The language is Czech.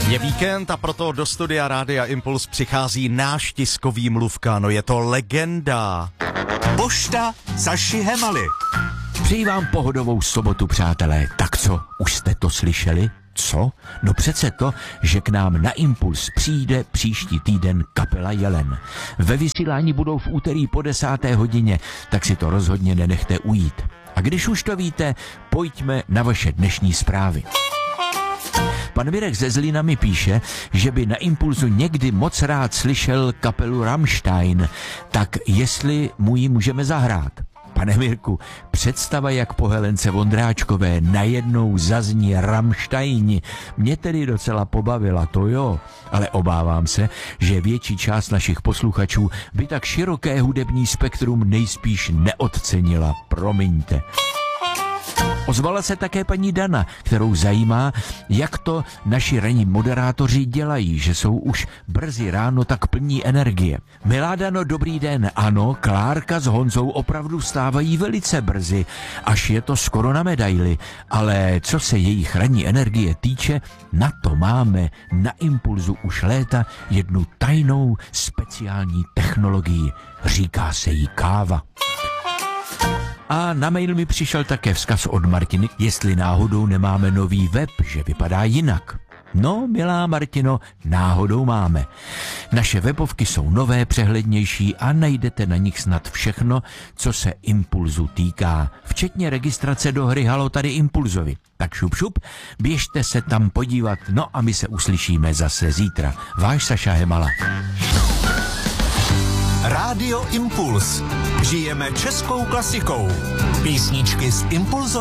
Je víkend a proto do studia Rádia Impuls přichází náš tiskový mluvka. No je to legenda. Pošta Saši Hemaly. Přeji vám pohodovou sobotu, přátelé. Tak co, už jste to slyšeli? Co? No přece to, že k nám na Impuls přijde příští týden kapela Jelen. Ve vysílání budou v úterý po 10. hodině, tak si to rozhodně nenechte ujít. A když už to víte, pojďme na vaše dnešní zprávy. Pan Mirek ze Zlína mi píše, že by na Impulzu někdy moc rád slyšel kapelu Rammstein, tak jestli mu ji můžeme zahrát. Pane Mirku, představa, jak po Helence Vondráčkové najednou zazní Rammsteini, mě tedy docela pobavila, to jo, ale obávám se, že větší část našich posluchačů by tak široké hudební spektrum nejspíš neodcenila, promiňte. Ozvala se také paní Dana, kterou zajímá, jak to naši ranní moderátoři dělají, že jsou už brzy ráno tak plní energie. Milá Dano, dobrý den. Ano, Klárka s Honzou opravdu vstávají velice brzy, až je to skoro na medaili, ale co se jejich ranní energie týče, na to máme na Impulzu už léta jednu tajnou speciální technologii. Říká se jí káva. A na mail mi přišel také vzkaz od Martiny, jestli náhodou nemáme nový web, že vypadá jinak. No, milá Martino, náhodou máme. Naše webovky jsou nové, přehlednější a najdete na nich snad všechno, co se Impulzu týká, včetně registrace do hry Halo tady Impulzovi. Tak šup, běžte se tam podívat, no a my se uslyšíme zase zítra. Váš Saša Hemala. Rádio Impuls. Žijeme českou klasikou. Písničky z Impulzu.